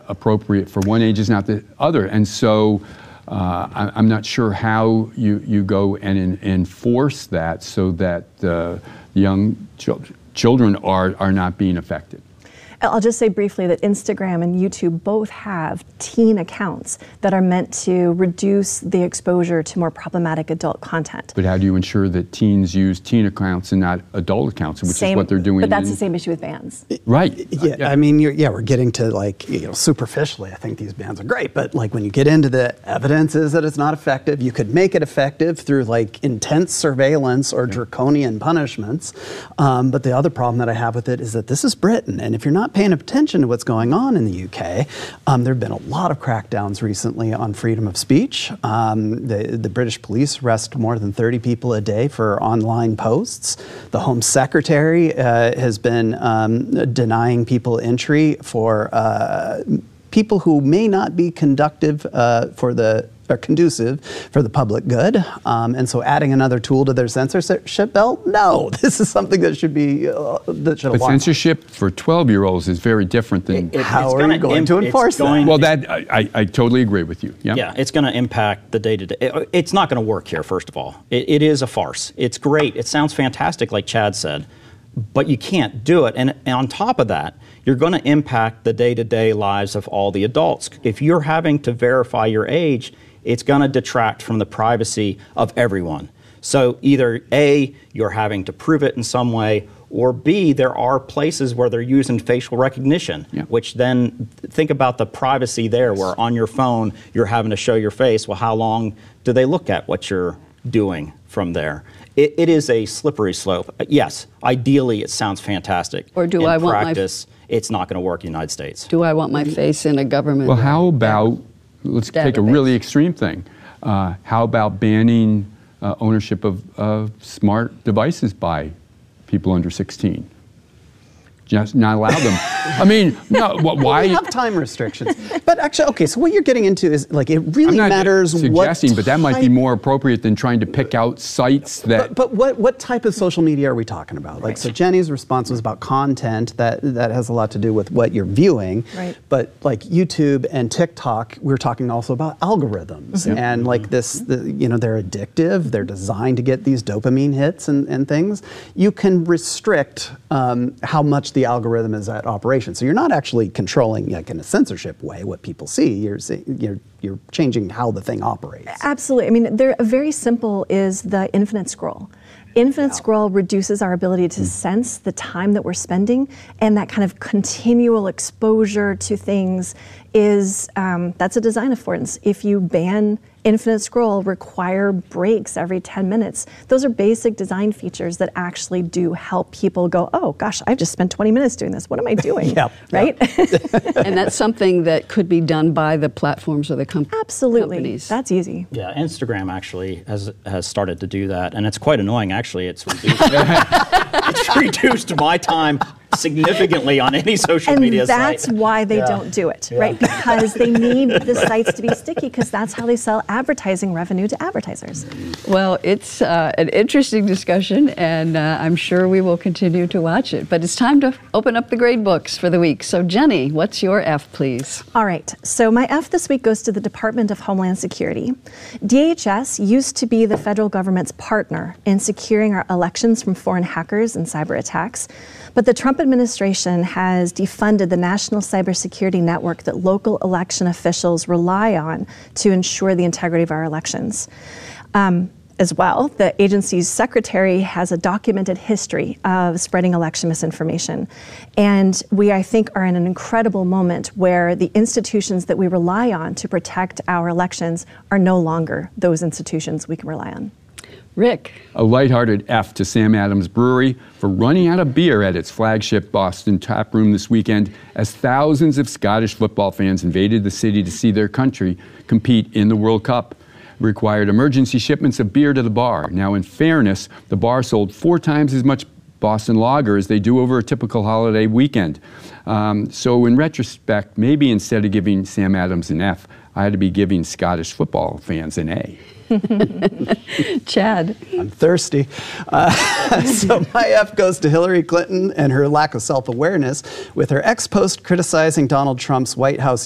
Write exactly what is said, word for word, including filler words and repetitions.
appropriate for one age is not the other. And so uh, I, I'm not sure how you, you go and in, enforce that so that uh, young ch children are, are not being affected. I'll just say briefly that Instagram and YouTube both have teen accounts that are meant to reduce the exposure to more problematic adult content. But how do you ensure that teens use teen accounts and not adult accounts, which same, is what they're doing? But that's in, the same issue with bans. Right. Yeah, yeah. I mean, you're, yeah, we're getting to like, you know, superficially, I think these bans are great, but like when you get into the evidence is that it's not effective, you could make it effective through like intense surveillance or yeah. draconian punishments. Um, but the other problem that I have with it is that this is Britain, and if you're not paying attention to what's going on in the U K, um, there have been a lot of crackdowns recently on freedom of speech. Um, the, the British police arrest more than thirty people a day for online posts. The Home Secretary uh, has been um, denying people entry for uh, people who may not be conductive uh, for the are conducive for the public good. Um, and so adding another tool to their censorship belt? No, this is something that should be, uh, that should But alarm. Censorship for twelve-year-olds is very different than... It, it, How are you going to enforce that? Well, that, I, I totally agree with you. Yeah, yeah it's going to impact the day-to-day. It, it's not going to work here, first of all. It, it is a farce. It's great. It sounds fantastic, like Chad said, but you can't do it. And, and on top of that, you're going to impact the day-to-day lives of all the adults. If you're having to verify your age, it's going to detract from the privacy of everyone. So either A, you're having to prove it in some way, or B, there are places where they're using facial recognition, yeah. which then think about the privacy there, where on your phone you're having to show your face. Well, how long do they look at what you're doing from there? It, it is a slippery slope. Yes, ideally it sounds fantastic. Or do in I want my practice, it's not going to work in the United States. Do I want my face in a government? Well, how about... Let's database. take a really extreme thing. Uh, how about banning uh, ownership of uh, smart devices by people under sixteen? Just not allow them. I mean, no, wh why? We have time restrictions. But actually, okay, so what you're getting into is, like, it really I'm not matters suggesting, what but that might be more appropriate than trying to pick out sites that... But, but what, what type of social media are we talking about? Like, right. So Jenny's response was about content. That, that has a lot to do with what you're viewing. Right. But, like, YouTube and TikTok, we're talking also about algorithms. Mm-hmm. And, like, this, the, you know, they're addictive. They're designed to get these dopamine hits and, and things. You can restrict um, how much the algorithm is at operation. So you're not actually controlling, like in a censorship way, what people see. You're you're you're changing how the thing operates. Absolutely. I mean, there very simple is the infinite scroll. Infinite yeah. scroll reduces our ability to mm. sense the time that we're spending, and that kind of continual exposure to things is, um, that's a design affordance. If you ban infinite scroll, require breaks every ten minutes, those are basic design features that actually do help people go, oh gosh, I've just spent twenty minutes doing this. What am I doing? yeah, right? Yeah. And that's something that could be done by the platforms or the com Absolutely. companies. That's easy. Yeah, Instagram actually has has started to do that, and it's quite annoying. Actually, it's reduced. It's reduced my time significantly on any social and media site. And that's why they yeah. don't do it, yeah. right? Because they need the sites to be sticky, because that's how they sell advertising revenue to advertisers. Well, it's uh, an interesting discussion, and uh, I'm sure we will continue to watch it. But it's time to open up the grade books for the week. So, Jenny, what's your F, please? All right. So my F this week goes to the Department of Homeland Security. D H S used to be the federal government's partner in securing our elections from foreign hackers and cyber attacks. But the Trump administration has defunded the national cybersecurity network that local election officials rely on to ensure the integrity of our elections. Um, as well, the agency's secretary has a documented history of spreading election misinformation. And we, I think, are in an incredible moment where the institutions that we rely on to protect our elections are no longer those institutions we can rely on. Rick. A lighthearted F to Sam Adams Brewery for running out of beer at its flagship Boston tap room this weekend as thousands of Scottish football fans invaded the city to see their country compete in the World Cup. Required emergency shipments of beer to the bar. Now, in fairness, the bar sold four times as much Boston Lager as they do over a typical holiday weekend. Um, so in retrospect, maybe instead of giving Sam Adams an F, I had to be giving Scottish football fans an A. Chad. I'm thirsty. Uh, so my F goes to Hillary Clinton and her lack of self-awareness with her ex-post criticizing Donald Trump's White House